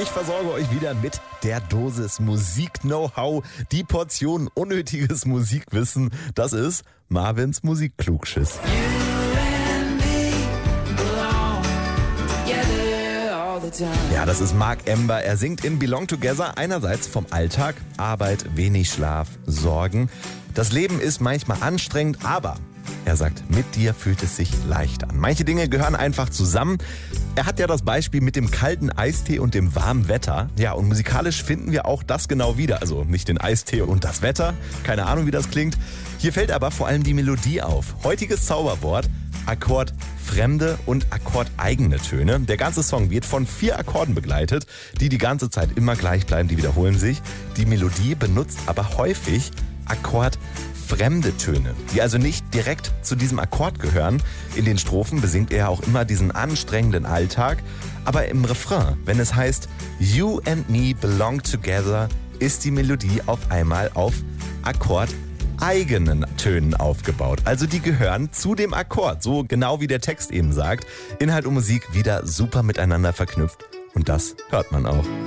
Ich versorge euch wieder mit der Dosis Musik-Know-how. Die Portion unnötiges Musikwissen. Das ist Marvins Musikklugschiss. Ja, das ist Mark Ember. Er singt in Belong Together einerseits vom Alltag, Arbeit, wenig Schlaf, Sorgen. Das Leben ist manchmal anstrengend, aber er sagt, mit dir fühlt es sich leicht an. Manche Dinge gehören einfach zusammen. Er hat ja das Beispiel mit dem kalten Eistee und dem warmen Wetter. Ja, und musikalisch finden wir auch das genau wieder. Also nicht den Eistee und das Wetter. Keine Ahnung, wie das klingt. Hier fällt aber vor allem die Melodie auf. Heutiges Zauberwort: akkordfremde und akkordeigene Töne. Der ganze Song wird von 4 Akkorden begleitet, die ganze Zeit immer gleich bleiben, die wiederholen sich. Die Melodie benutzt aber häufig akkordfremde Töne, die also nicht direkt zu diesem Akkord gehören. In den Strophen besingt er auch immer diesen anstrengenden Alltag. Aber im Refrain, wenn es heißt You and me belong together, ist die Melodie auf einmal auf akkordeigenen Tönen aufgebaut. Also die gehören zu dem Akkord, so genau wie der Text eben sagt. Inhalt und Musik wieder super miteinander verknüpft. Und das hört man auch.